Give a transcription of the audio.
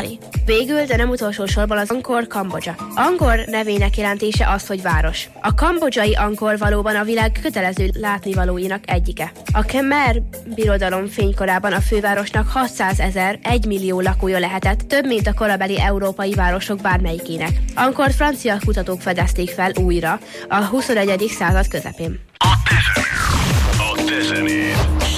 hallani. Végül, de nem utolsó sorban az Angkor, Kambodzsa. Angkor nevének jelentése az, hogy város. A kambodzsai Angkor valóban a világ kötelező látnivalóinak egyike. A Khmer birodalom fénykorában a fővárosnak 600 000, 1 millió lakója lehetett, több, mint a korabeli európai városok bármelyikének. Angkor francia kutatók fedezték fel újra a 21. század közepén. A te zenét